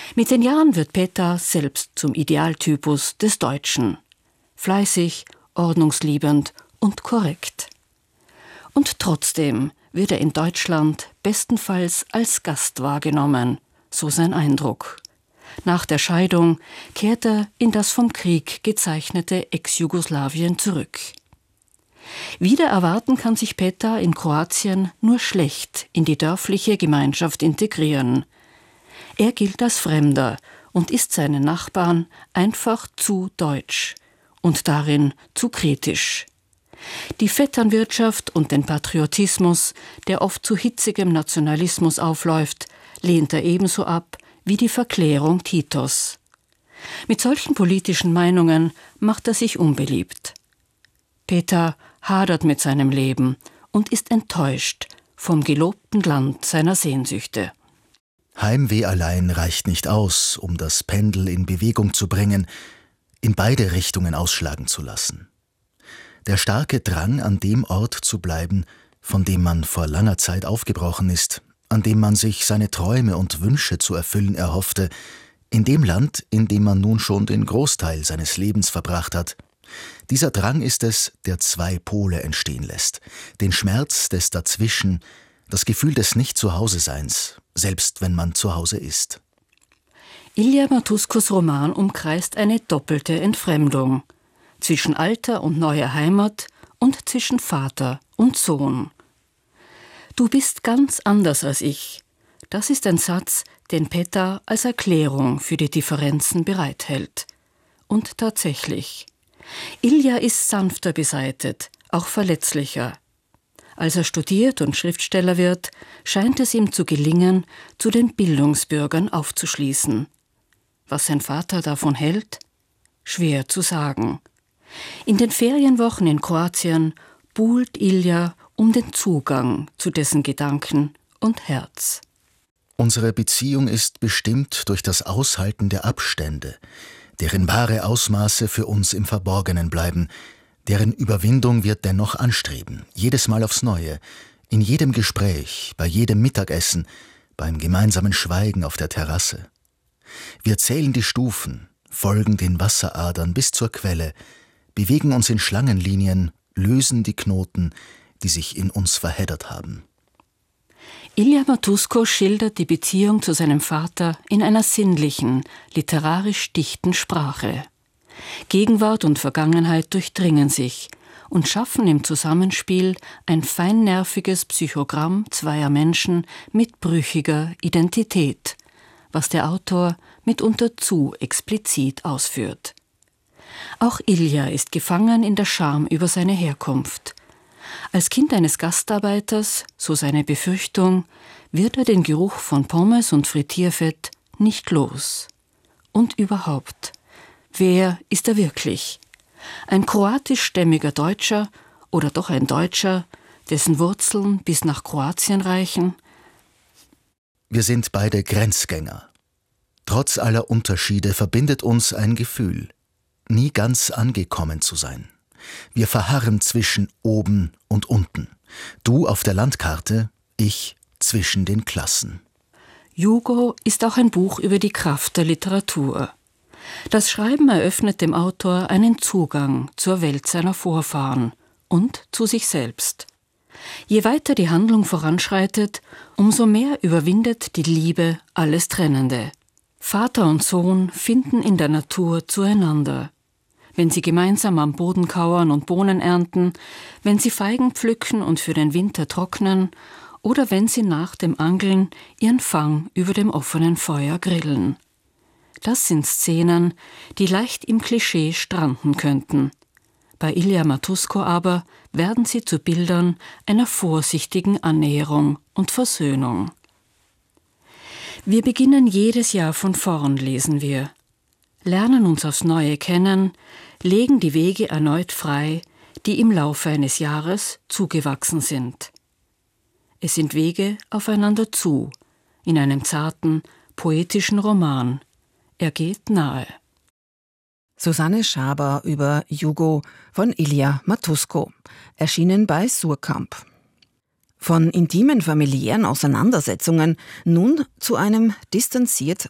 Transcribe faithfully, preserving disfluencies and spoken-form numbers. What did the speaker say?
Mit den Jahren wird Peter selbst zum Idealtypus des Deutschen. Fleißig, ordnungsliebend und korrekt. Und trotzdem wird er in Deutschland bestenfalls als Gast wahrgenommen, so sein Eindruck. Nach der Scheidung kehrt er in das vom Krieg gezeichnete Ex-Jugoslawien zurück. Wider Erwarten kann sich Petar in Kroatien nur schlecht in die dörfliche Gemeinschaft integrieren. Er gilt als Fremder und ist seinen Nachbarn einfach zu deutsch und darin zu kritisch. Die Vetternwirtschaft und den Patriotismus, der oft zu hitzigem Nationalismus aufläuft, lehnt er ebenso ab wie die Verklärung Titos. Mit solchen politischen Meinungen macht er sich unbeliebt. Petar hadert mit seinem Leben und ist enttäuscht vom gelobten Land seiner Sehnsüchte. Heimweh allein reicht nicht aus, um das Pendel in Bewegung zu bringen, in beide Richtungen ausschlagen zu lassen. Der starke Drang, an dem Ort zu bleiben, von dem man vor langer Zeit aufgebrochen ist, an dem man sich seine Träume und Wünsche zu erfüllen erhoffte, in dem Land, in dem man nun schon den Großteil seines Lebens verbracht hat. Dieser Drang ist es, der zwei Pole entstehen lässt, den Schmerz des Dazwischen, das Gefühl des Nicht-Zuhause-Seins, selbst wenn man zu Hause ist. Ilija Matuskos Roman umkreist eine doppelte Entfremdung zwischen alter und neuer Heimat und zwischen Vater und Sohn. Du bist ganz anders als ich. Das ist ein Satz, den Petar als Erklärung für die Differenzen bereithält. Und tatsächlich, Ilija ist sanfter beseitet, auch verletzlicher. Als er studiert und Schriftsteller wird, scheint es ihm zu gelingen, zu den Bildungsbürgern aufzuschließen. Was sein Vater davon hält? Schwer zu sagen. In den Ferienwochen in Kroatien buhlt Ilija um den Zugang zu dessen Gedanken und Herz. Unsere Beziehung ist bestimmt durch das Aushalten der Abstände, deren wahre Ausmaße für uns im Verborgenen bleiben, deren Überwindung wir dennoch anstreben, jedes Mal aufs Neue, in jedem Gespräch, bei jedem Mittagessen, beim gemeinsamen Schweigen auf der Terrasse. Wir zählen die Stufen, folgen den Wasseradern bis zur Quelle, bewegen uns in Schlangenlinien, lösen die Knoten, die sich in uns verheddert haben. Ilija Matusko schildert die Beziehung zu seinem Vater in einer sinnlichen, literarisch dichten Sprache. Gegenwart und Vergangenheit durchdringen sich und schaffen im Zusammenspiel ein feinnerviges Psychogramm zweier Menschen mit brüchiger Identität, was der Autor mitunter zu explizit ausführt. Auch Ilija ist gefangen in der Scham über seine Herkunft. Als Kind eines Gastarbeiters, so seine Befürchtung, wird er den Geruch von Pommes und Frittierfett nicht los. Und überhaupt, wer ist er wirklich? Ein kroatischstämmiger Deutscher oder doch ein Deutscher, dessen Wurzeln bis nach Kroatien reichen? Wir sind beide Grenzgänger. Trotz aller Unterschiede verbindet uns ein Gefühl, nie ganz angekommen zu sein. Wir verharren zwischen oben und unten. Du auf der Landkarte, ich zwischen den Klassen. Jugo ist auch ein Buch über die Kraft der Literatur. Das Schreiben eröffnet dem Autor einen Zugang zur Welt seiner Vorfahren und zu sich selbst. Je weiter die Handlung voranschreitet, umso mehr überwindet die Liebe alles Trennende. Vater und Sohn finden in der Natur zueinander. Wenn sie gemeinsam am Boden kauern und Bohnen ernten, wenn sie Feigen pflücken und für den Winter trocknen oder wenn sie nach dem Angeln ihren Fang über dem offenen Feuer grillen. Das sind Szenen, die leicht im Klischee stranden könnten. Bei Ilija Matusko aber werden sie zu Bildern einer vorsichtigen Annäherung und Versöhnung. Wir beginnen jedes Jahr von vorn, lesen wir. Lernen uns aufs Neue kennen, legen die Wege erneut frei, die im Laufe eines Jahres zugewachsen sind. Es sind Wege aufeinander zu, in einem zarten, poetischen Roman. Er geht nahe. Susanne Schaber über Jugo von Ilija Matusko, erschienen bei Surkamp. Von intimen familiären Auseinandersetzungen nun zu einem distanziert